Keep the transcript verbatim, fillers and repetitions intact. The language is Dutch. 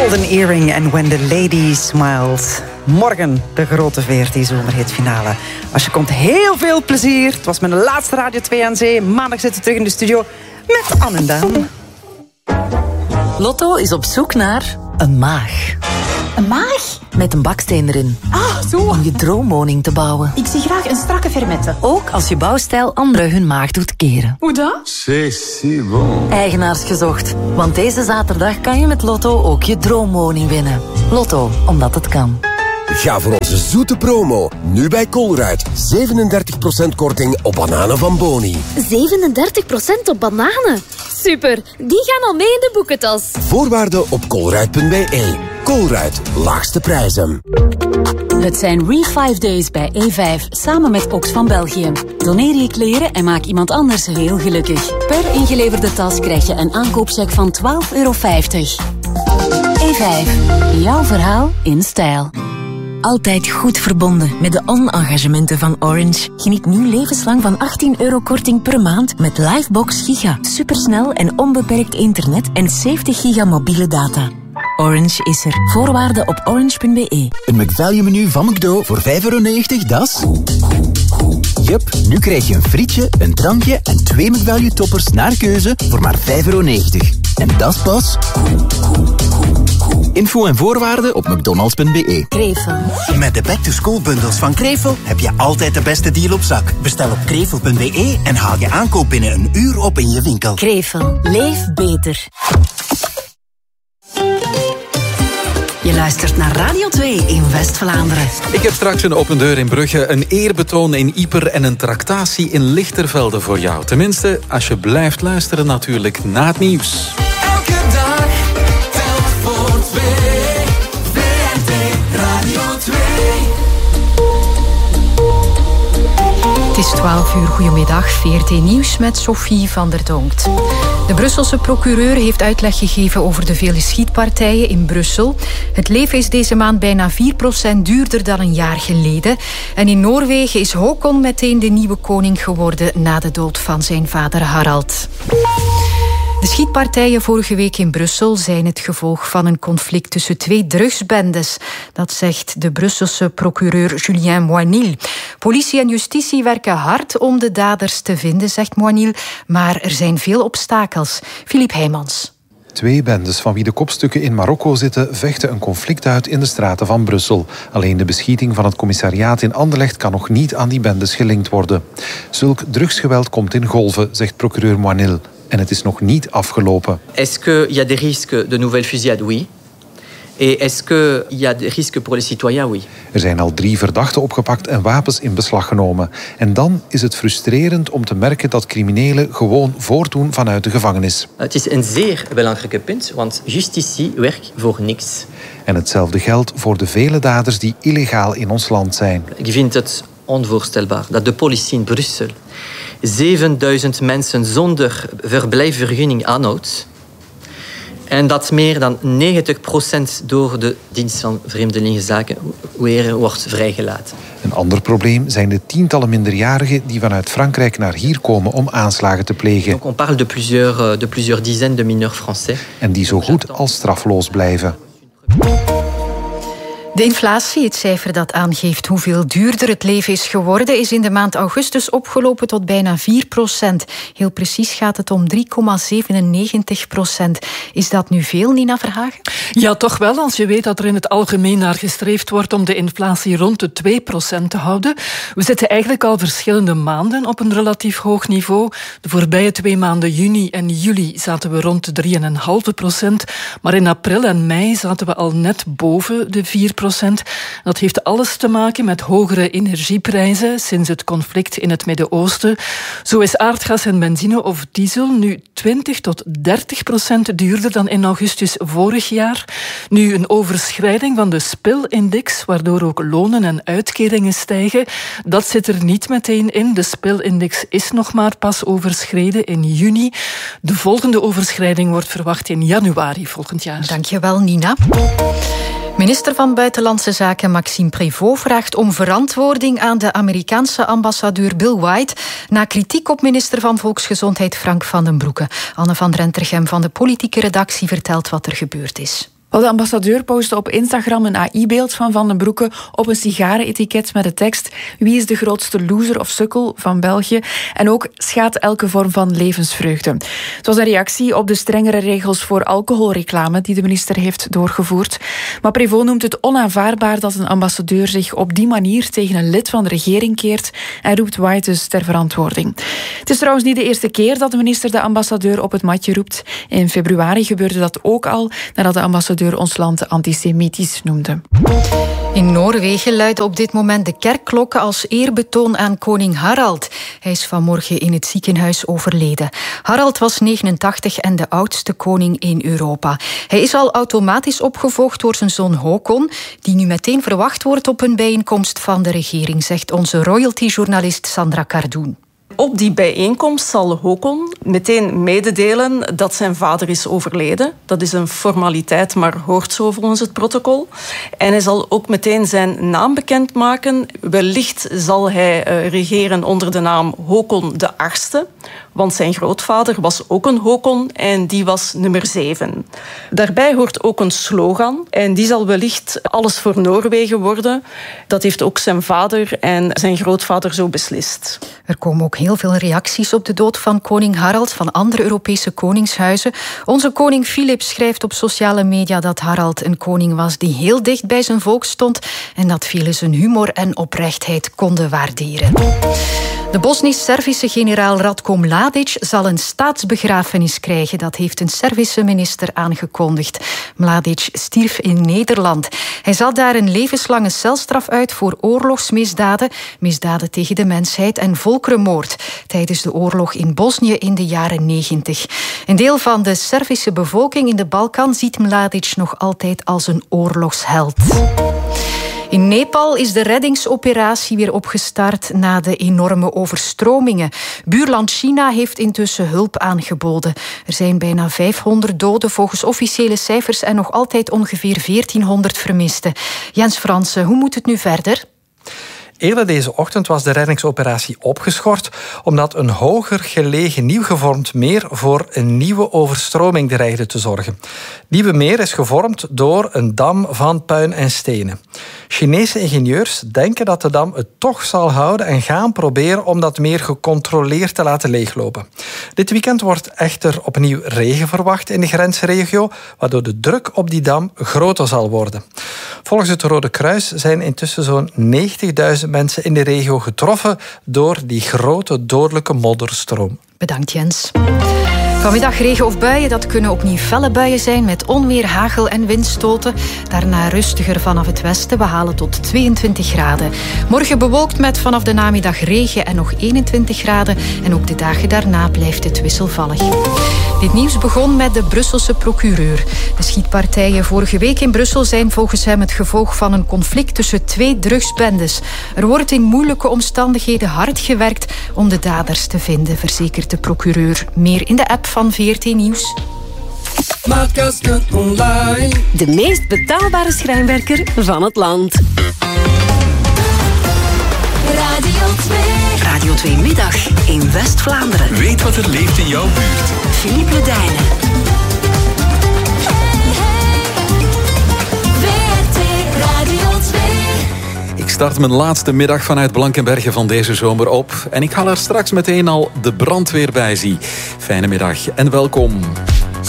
Golden Earring en When the Lady Smiles. Morgen de grote V R T-zomerhitfinale. Als je komt, heel veel plezier. Het was mijn laatste Radio twee aan Zee. Maandag zitten we terug in de studio met Anne en Daan. Lotto is op zoek naar een maag. Een maag? Met een baksteen erin. Ah, zo. Om je droomwoning te bouwen. Ik zie graag een strakke fermette. Ook als je bouwstijl anderen hun maag doet keren. Hoe dat? C'est si bon. Eigenaars gezocht. Want deze zaterdag kan je met Lotto ook je droomwoning winnen. Lotto, omdat het kan. Ga voor onze zoete promo. Nu bij Colruyt. zevenendertig procent korting op bananen van Boni. zevenendertig procent op bananen? Super, die gaan al mee in de boekentas. Voorwaarden op colruyt punt b e. Colruyt, laagste prijzen. Het zijn Refive Days bij E vijf, samen met Oxfam België. Doneer je kleren en maak iemand anders heel gelukkig. Per ingeleverde tas krijg je een aankoopcheck van twaalf euro vijftig. E vijf, jouw verhaal in stijl. Altijd goed verbonden met de on-engagementen van Orange. Geniet nu levenslang van achttien euro korting per maand met Livebox Giga. Supersnel en onbeperkt internet en zeventig giga mobiele data. Orange is er. Voorwaarden op orange punt b e. Een McValue menu van McDo voor vijf euro negentig, dat is... Yup, nu krijg je een frietje, een drankje en twee McValue toppers naar keuze voor maar vijf euro negentig. En dat is pas... Info en voorwaarden op mcdonalds punt b e. Krevel. Met de back-to-school bundels van Krevel heb je altijd de beste deal op zak. Bestel op krevel punt b e en haal je aankoop binnen een uur op in je winkel. Krevel. Leef beter. Je luistert naar Radio twee in West-Vlaanderen. Ik heb straks een open deur in Brugge, een eerbetoon in Ieper en een tractatie in Lichtervelde voor jou. Tenminste, als je blijft luisteren natuurlijk na het nieuws. Elke dag telt voor twee. V R T Radio twee. Het is twaalf uur, goedemiddag. V R T Nieuws met Sophie van der Donkt. De Brusselse procureur heeft uitleg gegeven over de vele schietpartijen in Brussel. Het leven is deze maand bijna vier procent duurder dan een jaar geleden. En in Noorwegen is Håkon meteen de nieuwe koning geworden na de dood van zijn vader Harald. De schietpartijen vorige week in Brussel zijn het gevolg van een conflict tussen twee drugsbendes. Dat zegt de Brusselse procureur Julien Moinil. Politie en justitie werken hard om de daders te vinden, zegt Moinil. Maar er zijn veel obstakels. Philippe Heijmans. Twee bendes van wie de kopstukken in Marokko zitten vechten een conflict uit in de straten van Brussel. Alleen de beschieting van het commissariaat in Anderlecht kan nog niet aan die bendes gelinkt worden. Zulk drugsgeweld komt in golven, zegt procureur Moinil. En het is nog niet afgelopen. Est-ce qu'il y a des risques de nouvelles fusillades? Oui. Et est-ce qu'il y a des risques pour les citoyens? Oui. Er zijn al drie verdachten opgepakt en wapens in beslag genomen. En dan is het frustrerend om te merken dat criminelen gewoon voortdoen vanuit de gevangenis. Het is een zeer belangrijk punt, want justitie werkt voor niks. En hetzelfde geldt voor de vele daders die illegaal in ons land zijn. Ik vind het onvoorstelbaar dat de politie in Brussel zevenduizend mensen zonder verblijfsvergunning aanhoudt. En dat meer dan negentig procent door de dienst van Vreemdelingenzaken weer wordt vrijgelaten. Een ander probleem zijn de tientallen minderjarigen die vanuit Frankrijk naar hier komen om aanslagen te plegen. Donc on parle de plusieurs, de plusieurs dizaines de mineurs français. En die zo goed als strafloos blijven. De inflatie, het cijfer dat aangeeft hoeveel duurder het leven is geworden, is in de maand augustus opgelopen tot bijna vier procent. Heel precies gaat het om drie komma zevenennegentig procent. Is dat nu veel, Nina Verhagen? Ja, toch wel, als je weet dat er in het algemeen naar gestreefd wordt om de inflatie rond de twee procent te houden. We zitten eigenlijk al verschillende maanden op een relatief hoog niveau. De voorbije twee maanden, juni en juli, zaten we rond de drie komma vijf procent. Maar in april en mei zaten we al net boven de vier procent. Dat heeft alles te maken met hogere energieprijzen sinds het conflict in het Midden-Oosten. Zo is aardgas en benzine of diesel nu twintig tot dertig procent duurder dan in augustus vorig jaar. Nu een overschrijding van de spilindex, waardoor ook lonen en uitkeringen stijgen. Dat zit er niet meteen in. De spilindex is nog maar pas overschreden in juni. De volgende overschrijding wordt verwacht in januari volgend jaar. Dankjewel, Nina. Minister van Buitenlandse Zaken Maxime Prévost vraagt om verantwoording aan de Amerikaanse ambassadeur Bill White na kritiek op minister van Volksgezondheid Frank van den Broeke. Anne van Drentergem van de politieke redactie vertelt wat er gebeurd is. Wel, de ambassadeur postte op Instagram een A I-beeld van Van den Broeke op een sigarenetiket met de tekst: wie is de grootste loser of sukkel van België? En ook schaadt elke vorm van levensvreugde. Het was een reactie op de strengere regels voor alcoholreclame die de minister heeft doorgevoerd. Maar Prévost noemt het onaanvaardbaar dat een ambassadeur zich op die manier tegen een lid van de regering keert en roept White dus ter verantwoording. Het is trouwens niet de eerste keer dat de minister de ambassadeur op het matje roept. In februari gebeurde dat ook al, nadat de ambassadeur ons land antisemitisch noemde. In Noorwegen luiden op dit moment de kerkklokken als eerbetoon aan koning Harald. Hij is vanmorgen in het ziekenhuis overleden. Harald was negenentachtig en de oudste koning in Europa. Hij is al automatisch opgevolgd door zijn zoon Håkon, die nu meteen verwacht wordt op een bijeenkomst van de regering, zegt onze royalty-journalist Sandra Cardoen. Op die bijeenkomst zal Håkon meteen mededelen dat zijn vader is overleden. Dat is een formaliteit, maar hoort zo volgens het protocol. En hij zal ook meteen zijn naam bekendmaken. Wellicht zal hij uh, regeren onder de naam Håkon de Achtste. Want zijn grootvader was ook een Håkon en die was nummer zeven. Daarbij hoort ook een slogan en die zal wellicht alles voor Noorwegen worden. Dat heeft ook zijn vader en zijn grootvader zo beslist. Er komen ook heel veel reacties op de dood van koning Harald van andere Europese koningshuizen. Onze koning Filip schrijft op sociale media dat Harald een koning was die heel dicht bij zijn volk stond en dat velen zijn humor en oprechtheid konden waarderen. De Bosnisch-Servische generaal Ratko Mladic zal een staatsbegrafenis krijgen. Dat heeft een Servische minister aangekondigd. Mladic stierf in Nederland. Hij zat daar een levenslange celstraf uit voor oorlogsmisdaden, misdaden tegen de mensheid en volkerenmoord tijdens de oorlog in Bosnië in de jaren negentig. Een deel van de Servische bevolking in de Balkan ziet Mladic nog altijd als een oorlogsheld. In Nepal is de reddingsoperatie weer opgestart na de enorme overstromingen. Buurland China heeft intussen hulp aangeboden. Er zijn bijna vijfhonderd doden volgens officiële cijfers en nog altijd ongeveer veertienhonderd vermisten. Jens Fransen, hoe moet het nu verder? Eerder deze ochtend was de reddingsoperatie opgeschort omdat een hoger gelegen nieuw gevormd meer voor een nieuwe overstroming dreigde te zorgen. Nieuwe meer is gevormd door een dam van puin en stenen. Chinese ingenieurs denken dat de dam het toch zal houden en gaan proberen om dat meer gecontroleerd te laten leeglopen. Dit weekend wordt echter opnieuw regen verwacht in de grensregio, waardoor de druk op die dam groter zal worden. Volgens het Rode Kruis zijn intussen zo'n negentigduizend mensen in de regio getroffen door die grote dodelijke modderstroom. Bedankt, Jens. Vanmiddag regen of buien, dat kunnen opnieuw felle buien zijn met onweer, hagel en windstoten. Daarna rustiger vanaf het westen, we halen tot tweeëntwintig graden. Morgen bewolkt met vanaf de namiddag regen en nog eenentwintig graden. En ook de dagen daarna blijft het wisselvallig. Dit nieuws begon met de Brusselse procureur. De schietpartijen vorige week in Brussel zijn volgens hem het gevolg van een conflict tussen twee drugsbendes. Er wordt in moeilijke omstandigheden hard gewerkt om de daders te vinden, verzekert de procureur. Meer in de app van V R T Nieuws. Online. De meest betaalbare schrijnwerker van het land. Radio twee. Radio twee Middag in West-Vlaanderen. Weet wat er leeft in jouw buurt. Philippe Ledijnen. Ik start mijn laatste middag vanuit Blankenberge van deze zomer op. En ik haal er straks meteen al de brandweer bij zie. Fijne middag en welkom.